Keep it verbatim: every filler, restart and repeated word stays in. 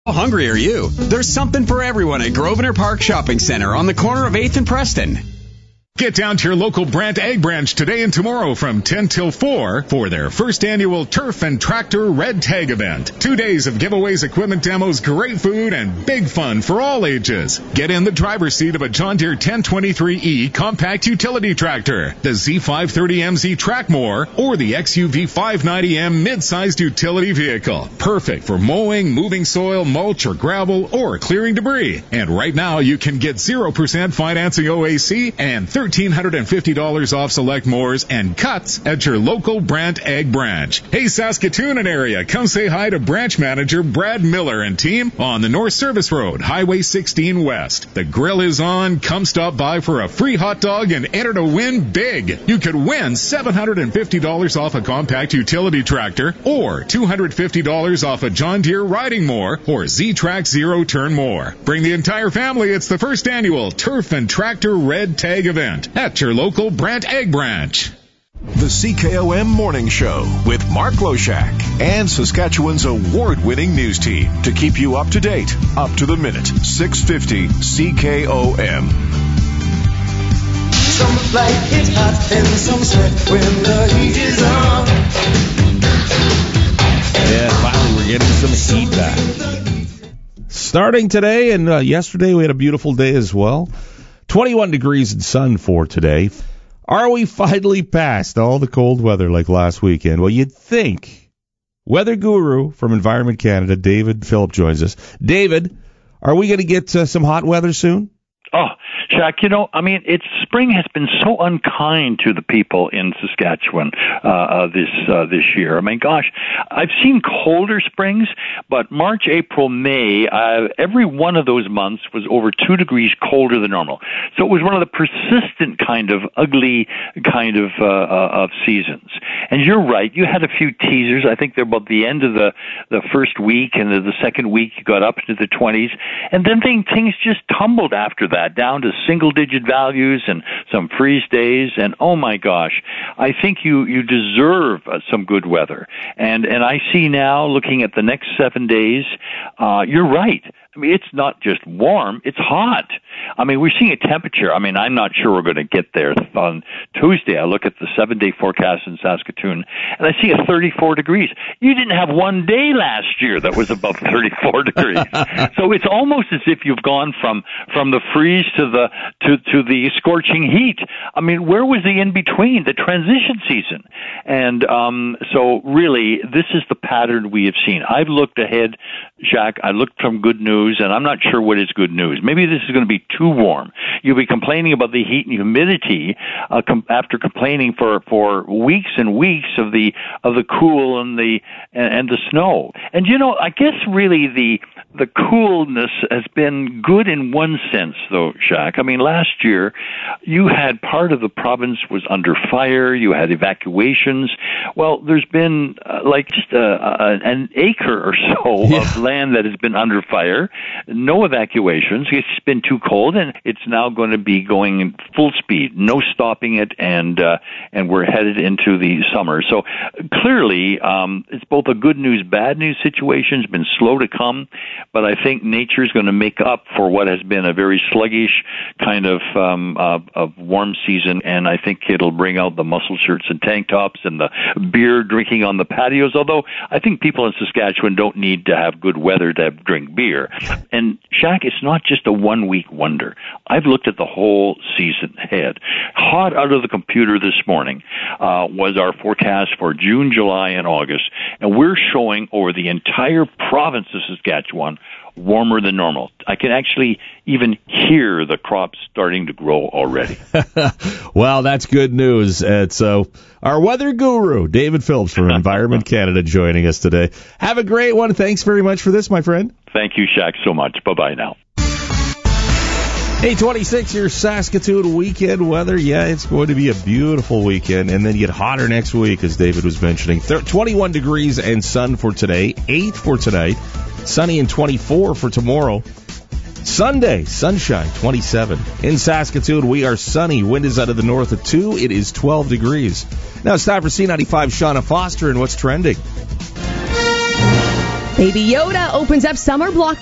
How hungry are you? There's something for everyone at Grosvenor Park Shopping Center on the corner of eighth and Preston. Get down to your local Brandt Ag Branch today and tomorrow from ten till four for their first annual Turf and Tractor Red Tag event. Two days of giveaways, equipment demos, great food, and big fun for all ages. Get in the driver's seat of a John Deere ten twenty-three E compact utility tractor, the Z five thirty M Z Trackmore, or the X U V five ninety M mid-sized utility vehicle. Perfect for mowing, moving soil, mulch, or gravel, or clearing debris. And right now you can get zero percent financing O A C and one thousand three hundred fifty dollars off select mowers and cuts at your local Brandt Ag Branch. Hey, Saskatoon and area, come say hi to branch manager Brad Miller and team on the North Service Road, Highway sixteen West. The grill is on. Come stop by for a free hot dog and enter to win big. You could win seven hundred fifty dollars off a compact utility tractor or two hundred fifty dollars off a John Deere riding mower or Z-Track zero-turn mower. Bring the entire family. It's the first annual Turf and Tractor Red Tag event at your local Brandt Ag Branch. The C K O M Morning Show with Mark Loshak and Saskatchewan's award-winning news team to keep you up to date, up to the minute. six fifty C K O M. Some like it hot and some sweat when the heat is on. Yeah, finally we're getting some heat back. Starting today, and uh, yesterday we had a beautiful day as well. twenty-one degrees and sun for today. Are we finally past all the cold weather like last weekend? Well, you'd think. Weather guru from Environment Canada, David Phillip, joins us. David, are we going to get uh, some hot weather soon? Oh, Shaq, you know, I mean, it's spring has been so unkind to the people in Saskatchewan uh, uh, this uh, this year. I mean, gosh, I've seen colder springs, but March, April, May, uh, every one of those months was over two degrees colder than normal. So it was one of the persistent kind of ugly kind of uh, uh, of seasons. And you're right, you had a few teasers. I think they're about the end of the, the first week, and the, the second week you got up into the twenties, and then things, things just tumbled after that, down to single-digit values and some freeze days, and oh my gosh, I think you, you deserve uh, some good weather. And and I see now, looking at the next seven days, uh, you're right. I mean, it's not just warm, it's hot. I mean, we're seeing a temperature. I mean, I'm not sure we're going to get there on Tuesday. I look at the seven-day forecast in Saskatoon, and I see a thirty-four degrees. You didn't have one day last year that was above thirty-four degrees. So it's almost as if you've gone from, from the freeze to the to, to the scorching heat. I mean, where was the in-between, the transition season? And um, so really, this is the pattern we have seen. I've looked ahead, Jacques. I looked from good news, and I'm not sure what is good news. Maybe this is going to be too warm. You'll be complaining about the heat and humidity uh, com- after complaining for, for weeks and weeks of the of the cool and the and, and the snow. And you know, I guess really the the coolness has been good in one sense, though, Jacques. I mean, last year you had part of the province was under fire. You had evacuations. Well, there's been uh, like just a, a, an acre or so yeah. of land that has been under fire. No evacuations. It's been too cold, and it's now going to be going in full speed. No stopping it, and uh, and we're headed into the summer. So clearly, um, it's both a good news, bad news situation. It's been slow to come, but I think nature is going to make up for what has been a very sluggish kind of um, uh, of warm season, and I think it'll bring out the muscle shirts and tank tops and the beer drinking on the patios, although I think people in Saskatchewan don't need to have good weather to drink beer. And, Shaq, it's not just a one-week wonder. I've looked at the whole season ahead. Hot out of the computer this morning uh, was our forecast for June, July, and August, and we're showing over the entire province of Saskatchewan warmer than normal. I can actually even hear the crops starting to grow already. Well, that's good news. It's uh, our weather guru, David Phillips from Environment Canada, joining us today. Have a great one. Thanks very much for this, my friend. Thank you, Shaq, so much. Bye-bye now. eight twenty-six, your Saskatoon weekend weather. Yeah, it's going to be a beautiful weekend, and then get hotter next week, as David was mentioning. twenty-one degrees and sun for today, eight for tonight, sunny and twenty-four for tomorrow. Sunday, sunshine, twenty-seven. In Saskatoon, we are sunny. Wind is out of the north at two. It is twelve degrees. Now it's time for C ninety-five, Shauna Foster, and what's trending. Baby Yoda opens up summer block